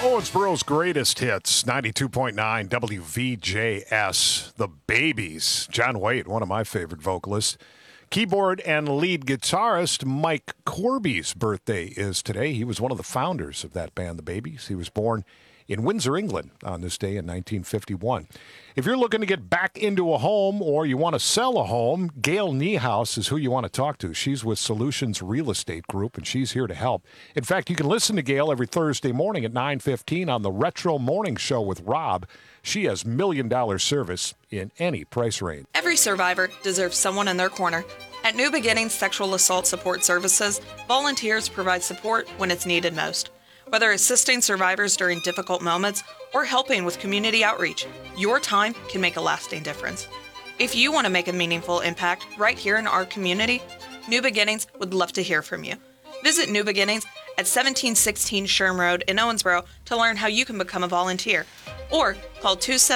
Owensboro's greatest hits, 92.9 WVJS. The Babies. John Waite, one of my favorite vocalists. Keyboard and lead guitarist Mike Corby's birthday is today. He was one of the founders of that band, The Babies. He was born in Windsor, England on this day in 1951. If you're looking to get back into a home or you want to sell a home, Gail Niehaus is who you want to talk to. She's with Solutions Real Estate Group, and she's here to help. In fact, you can listen to Gail every Thursday morning at 9:15 on the Retro Morning Show with Rob. She has $1 million service in any price range. Every survivor deserves someone in their corner. At New Beginnings Sexual Assault Support Services, volunteers provide support when it's needed most. Whether assisting survivors during difficult moments or helping with community outreach, your time can make a lasting difference. If you want to make a meaningful impact right here in our community, New Beginnings would love to hear from you. Visit New Beginnings at 1716 Sherm Road in Owensboro to learn how you can become a volunteer. Or call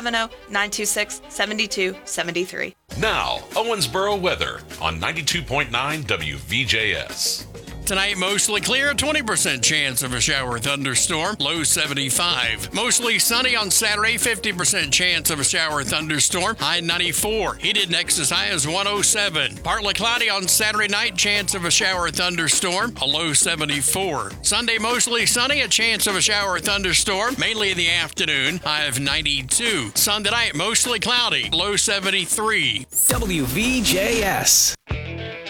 270-926-7273. Now, Owensboro weather on 92.9 WVJS. Tonight, mostly clear, 20% chance of a shower thunderstorm, low 75. Mostly sunny on Saturday, 50% chance of a shower thunderstorm, high 94. Heated next as high as 107. Partly cloudy on Saturday night, chance of a shower thunderstorm, a low 74. Sunday, mostly sunny, a chance of a shower thunderstorm, mainly in the afternoon, high of 92. Sunday night, mostly cloudy, low 73. WVJS.